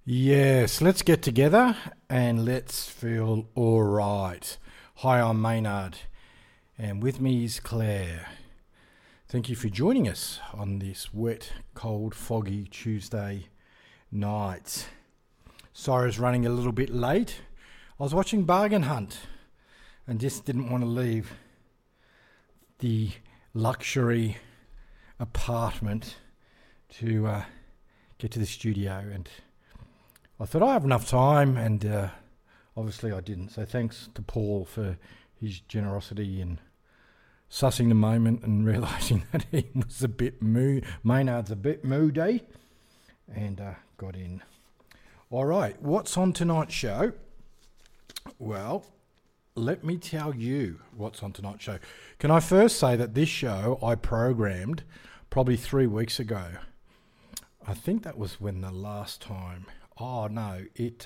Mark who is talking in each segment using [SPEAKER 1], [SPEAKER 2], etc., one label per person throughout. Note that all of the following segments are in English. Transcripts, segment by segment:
[SPEAKER 1] Yes, let's get together and let's feel all right. Hi, I'm Maynard, and with me is Claire. Thank you for joining us on this wet, cold, foggy Tuesday night. Sorry I was running a little bit late. I was watching Bargain Hunt and just didn't want to leave the luxury apartment to get to the studio, and I thought I have enough time, and obviously I didn't. So thanks to Paul for his generosity in sussing the moment and realising that he was a bit Maynard's a bit moody, and got in. All right, what's on tonight's show? Well, let me tell you what's on tonight's show. Can I first say that this show I programmed probably 3 weeks ago. I think that was when the last time... Oh, no,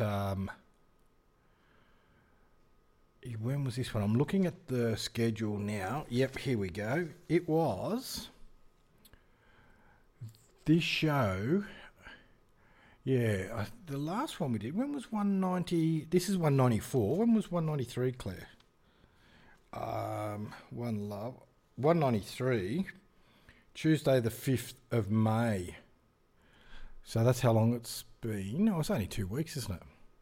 [SPEAKER 1] when was this one? I'm looking at the schedule now. Yep, here we go. It was this show. Yeah, the last one we did. When was 190? This is 194. When was 193, Claire? One Love. 193. Tuesday the 5th of May. So that's how long it's been. No, it's only 2 weeks, isn't it?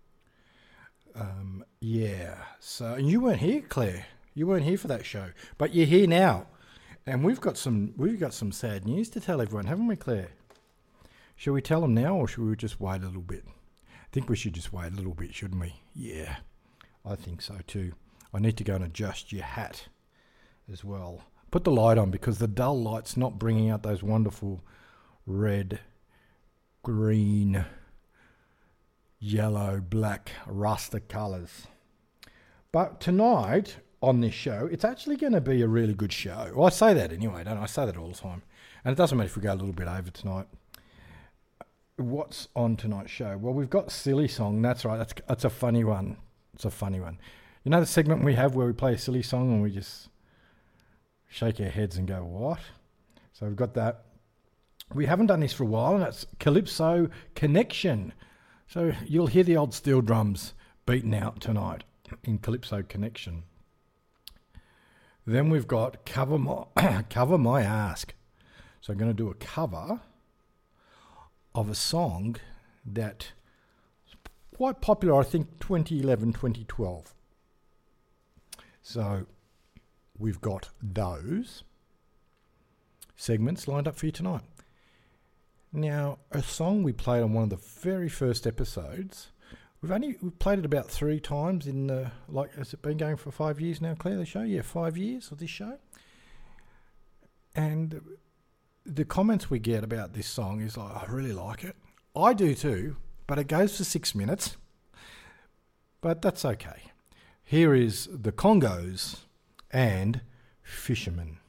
[SPEAKER 1] Yeah. So, and you weren't here, Claire. You weren't here for that show, but you're here now, and we've got some sad news to tell everyone, haven't we, Claire? Shall we tell them now, or should we just wait a little bit? I think we should just wait a little bit, shouldn't we? Yeah, I think so too. I need to go and adjust your hat as well. Put the light on because the dull light's not bringing out those wonderful red, green, yellow, black, rustic colours. But tonight on this show, it's actually going to be a really good show. Well, I say that anyway, don't I? I say that all the time. And it doesn't matter if we go a little bit over tonight. What's on tonight's show? Well, we've got Silly Song. That's right. That's a funny one. It's a funny one. You know the segment we have where we play a silly song and we just shake our heads and go, what? So we've got that. We haven't done this for a while, and that's Calypso Connection. So you'll hear the old steel drums beaten out tonight in Calypso Connection. Then we've got Cover My Ask. So I'm going to do a cover of a song that was quite popular, I think, 2011, 2012. So we've got those segments lined up for you tonight. Now, a song we played on one of the very first episodes, we've played it about 3 times in the, has it been going for 5 years now, Claire, the show? Yeah, 5 years of this show. And the comments we get about this song is like, I really like it. I do too, but it goes for 6 minutes. But that's okay. Here is the Congos and Fisherman.